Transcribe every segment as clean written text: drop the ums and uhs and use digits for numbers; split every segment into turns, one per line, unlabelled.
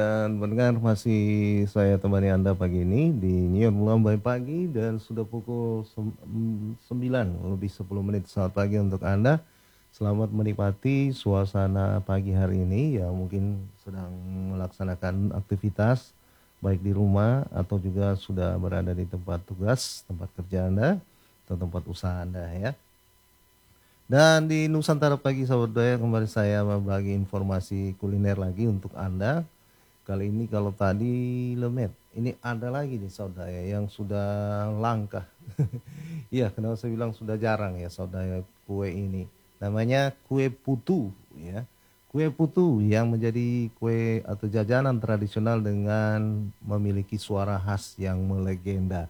Dan pendengar, masih saya temani Anda pagi ini di New York Melambai Pagi dan sudah pukul 9 lebih 10 menit. Selamat pagi untuk Anda. Selamat menikmati suasana pagi hari ini yang mungkin sedang melaksanakan aktivitas baik di rumah atau juga sudah berada di tempat tugas, tempat kerja Anda atau tempat usaha Anda ya. Dan di Nusantara Pagi sahabat budaya, kembali saya membagi informasi kuliner lagi untuk Anda. Kali ini kalau tadi lemet, ini ada lagi nih saudara yang sudah langka. Iya, kenapa saya bilang sudah jarang ya saudara kue ini. Namanya kue putu ya. Kue putu yang menjadi kue atau jajanan tradisional dengan memiliki suara khas yang melegenda.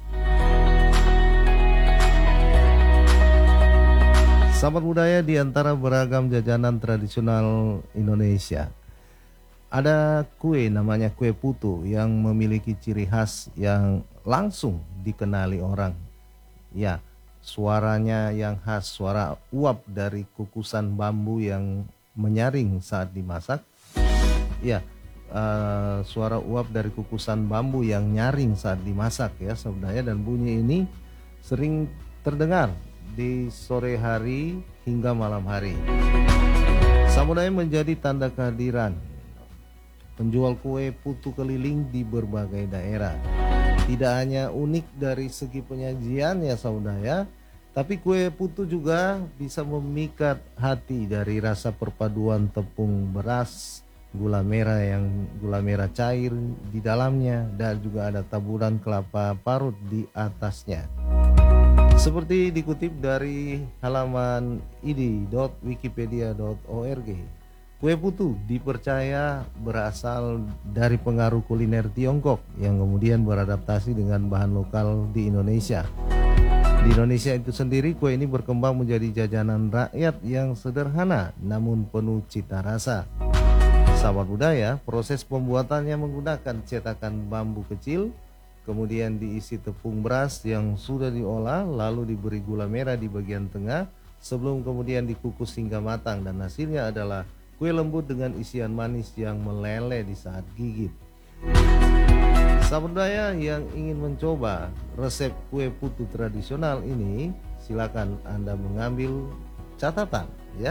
Sahabat budaya, di antara beragam jajanan tradisional Indonesia, ada kue namanya kue putu yang memiliki ciri khas yang langsung dikenali orang. Ya, suaranya yang khas, suara uap dari kukusan bambu yang menyaring saat dimasak. Ya, suara uap dari kukusan bambu yang nyaring saat dimasak ya sebenarnya, dan bunyi ini sering terdengar di sore hari hingga malam hari. Samudaya menjadi tanda kehadiran penjual kue putu keliling di berbagai daerah. Tidak hanya unik dari segi penyajian ya saudara, tapi kue putu juga bisa memikat hati dari rasa perpaduan tepung beras, gula merah cair di dalamnya, dan juga ada taburan kelapa parut di atasnya. Seperti dikutip dari halaman id.wikipedia.org, kue putu dipercaya berasal dari pengaruh kuliner Tiongkok yang kemudian beradaptasi dengan bahan lokal di Indonesia. Di Indonesia itu sendiri, kue ini berkembang menjadi jajanan rakyat yang sederhana namun penuh cita rasa. Sahabat budaya, proses pembuatannya menggunakan cetakan bambu kecil, kemudian diisi tepung beras yang sudah diolah, lalu diberi gula merah di bagian tengah sebelum kemudian dikukus hingga matang, dan hasilnya adalah kue lembut dengan isian manis yang meleleh di saat gigit. Sahabat budaya yang ingin mencoba resep kue putu tradisional ini, silakan Anda mengambil catatan ya.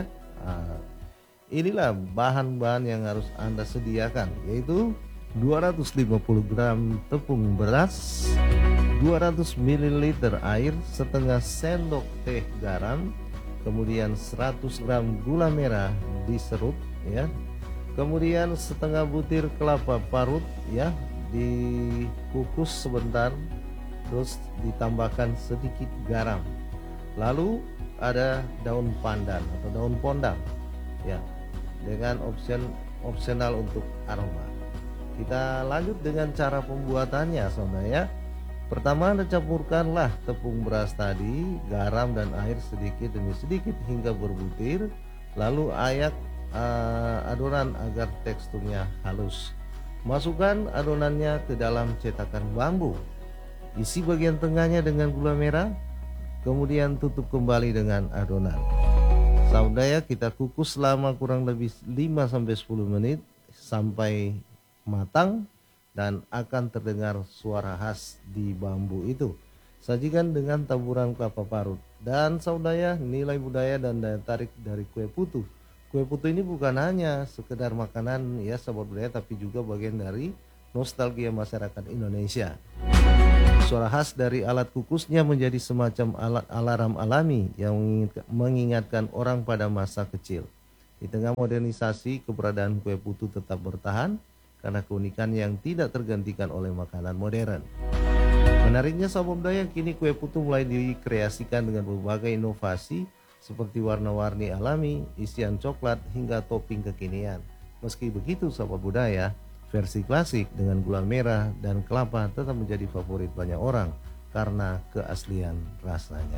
Inilah bahan-bahan yang harus Anda sediakan, yaitu 250 gram tepung beras, 200 ml air, setengah sendok teh garam, kemudian 100 gram gula merah diserut ya, kemudian setengah butir kelapa parut ya, dikukus sebentar, terus ditambahkan sedikit garam, lalu ada daun pandan atau daun pondang ya, dengan opsional untuk aroma. Kita lanjut dengan cara pembuatannya saudara ya. Pertama, Anda campurkanlah tepung beras tadi, garam dan air sedikit demi sedikit hingga berbutir. Lalu ayak adonan agar teksturnya halus. Masukkan adonannya ke dalam cetakan bambu. Isi bagian tengahnya dengan gula merah, kemudian tutup kembali dengan adonan. Saudara, kita kukus selama kurang lebih 5-10 menit sampai matang, dan akan terdengar suara khas di bambu itu. Sajikan dengan taburan kelapa parut. Dan saudara, nilai budaya dan daya tarik dari kue putu. Kue putu ini bukan hanya sekedar makanan ya sahabat budaya, tapi juga bagian dari nostalgia masyarakat Indonesia. Suara khas dari alat kukusnya menjadi semacam alat alarm alami yang mengingatkan orang pada masa kecil. Di tengah modernisasi, keberadaan kue putu tetap bertahan karena keunikan yang tidak tergantikan oleh makanan modern. Menariknya sahabat budaya, kini kue putu mulai dikreasikan dengan berbagai inovasi seperti warna-warni alami, isian coklat, hingga topping kekinian. Meski begitu sahabat budaya, versi klasik dengan gula merah dan kelapa tetap menjadi favorit banyak orang karena keaslian rasanya.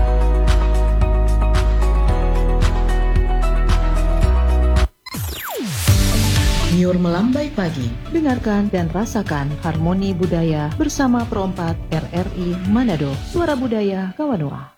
New York Melambai Pagi. Dengarkan dan rasakan harmoni budaya bersama Pro 4 RRI Manado. Suara Budaya Kawanua.